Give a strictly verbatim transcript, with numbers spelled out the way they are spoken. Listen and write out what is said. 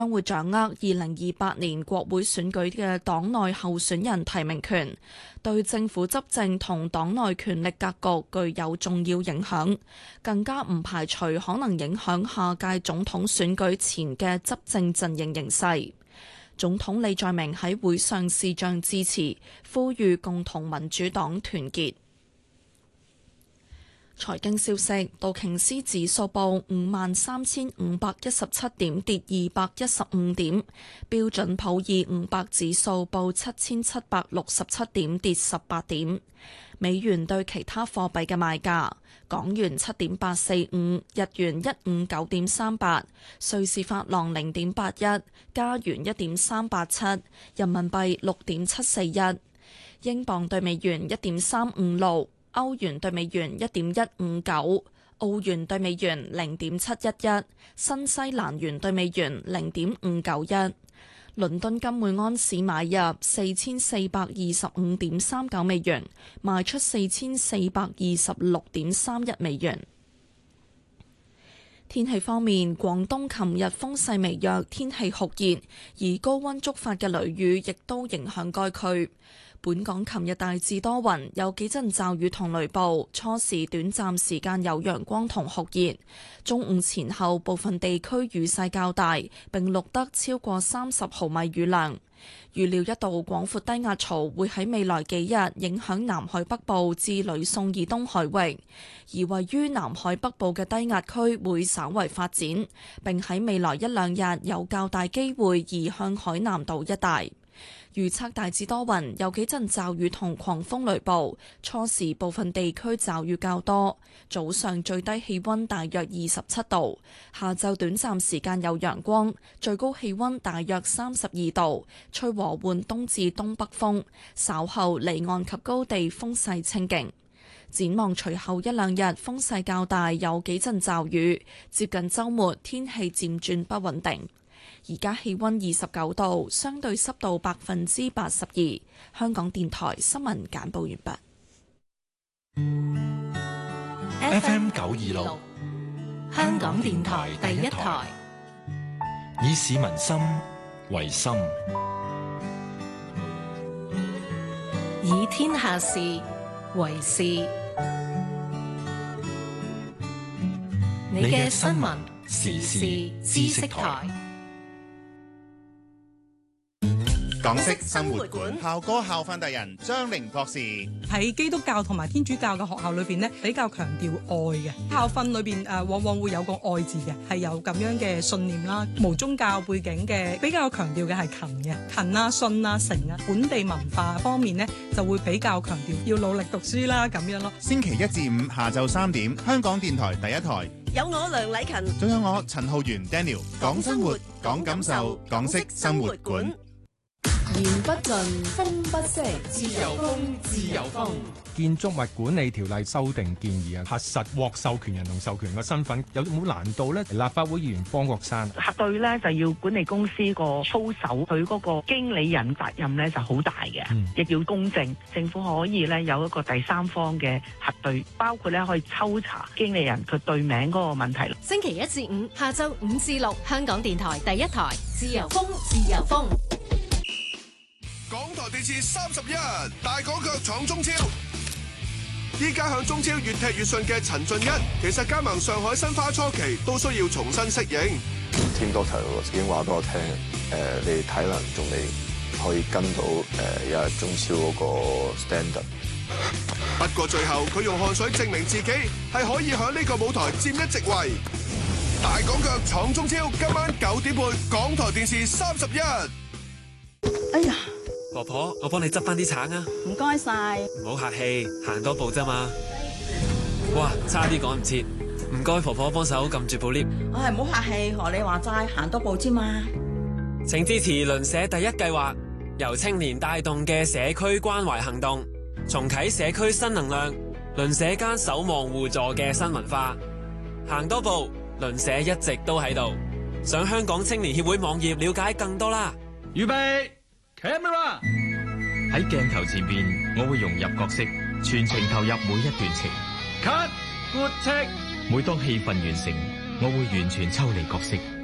將會掌握二零二八年國會選舉嘅黨內候選人提名權，對政府執政同黨內權力格局具有重要影響，更加唔排除可能影響下屆總統選舉前嘅執政陣營形勢。總統李在明喺會上視像致辭，呼籲共同民主黨團結。財經消息，道瓊斯指數報五萬三千五百一十七點，跌二百一十五點；標準普爾五百指數報七千七百六十七點，跌十八點。美元對其他貨幣嘅賣價：港元七點八四五，日元一五九點三八，瑞士法郎零點八一，加元一點三八七，人民幣六點七四一，英鎊對美元一點三五六。歐元對美元一點一五九，澳元對美元零點七一一，新西蘭元對美元零點五九一。倫敦金每安士買入四千四百二十五點三九美元，賣出四千四百二十六點三一美元。天氣方面，廣東琴日風勢微弱，天氣酷熱，而高溫觸發嘅雷雨亦都影響該區。本港琴日大致多雲，有幾陣驟雨同雷暴，初時短暫時間有陽光同酷熱。中午前後部分地區雨勢較大，並錄得超過三十毫米雨量。預料一道廣闊低壓槽會喺未來幾日影響南海北部至呂宋以東海域，而位於南海北部嘅低壓區會稍為發展，並喺未來一兩日有較大機會移向海南島一帶。預測大致多雲，有幾陣驟雨同狂風雷暴，初時部分地區驟雨較多，早上最低氣溫大約二十七度，下晝短暫時間有陽光，最高氣溫大約三十二度，吹和緩東至東北風，稍後離岸及高地風勢清勁。展望隨後一兩日風勢較大，有幾陣驟雨，接近週末天氣漸轉不穩定。而家氣溫二十九度，相對濕度百分之八十二。香港電台新聞簡報完畢。F M 九二六，香港電台第一台，以市民心為心， 以天下事為事。你嘅新聞時事知識台。 港式生活館校歌校訓達人張玲博士喺基督教同埋天主教嘅學校裏邊咧，比較強調愛嘅校訓裏邊誒，往往會有個愛字嘅，係有咁樣嘅信念啦。無宗教背景嘅比較強調嘅係勤嘅勤啊、信啊、誠啊。本地文化方面咧，就會比較強調要努力讀書啦，咁樣咯。 星期一至五下晝三點，香港電台第一台有我梁禮勤， 仲有我陳浩源 Daniel， 講生活，講感受，港式生活館。 言不盡，風不息，自由風，自由風。 建築物管理條例修訂建議啊，核實獲授權人同授權嘅身份有冇難度呢？立法會議員方國珊核對呢就要管理公司個操守，佢嗰個經理人責任呢就好大嘅，亦、嗯、要公正。政府可以呢有一個第三方嘅核對，包括呢可以抽查經理人佢對名嗰個問題。 星期一至五下晝五至六，香港電台第一台，自由風，自由風。 港台電視三十一大港腳闖中超，依家響中超越踢越順嘅陳俊一，其實加盟上海申花初期都需要重新適應。 Team Doctor 已經話俾我聽，誒、呃，你體能仲未可以跟到誒，有、呃、中超嗰個 standard。 不過最後佢用汗水證明自己係可以響呢個舞台佔一席位。大港腳闖中超，今晚九點半，港台電視三十一。 哎呀！ 婆婆，我幫你執翻啲橙啊！ 唔該晒， 唔好客氣，行多步啫嘛。哇，差啲趕唔切，唔該婆婆幫手撳住部 lift。 唉，唔好客氣，學你話齋，行多步啫嘛。 請支持鄰舍第一計劃，由青年帶動嘅社區關懷行動，重啟社區新能量，鄰舍間守望互助嘅新文化。行多步，鄰舍一直都喺度。上香港青年協會網頁了解更多啦。 預備。Camera 喺鏡頭前邊，我會融入角色，全程投入每一段情。Cut，Good take。每當戲份完成，我會完全抽離角色，